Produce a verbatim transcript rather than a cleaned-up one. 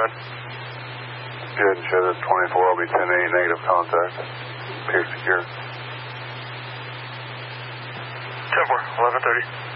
ahead. Good, show that twenty-four will be ten eight, negative contact. Pier secure. ten four, eleven thirty.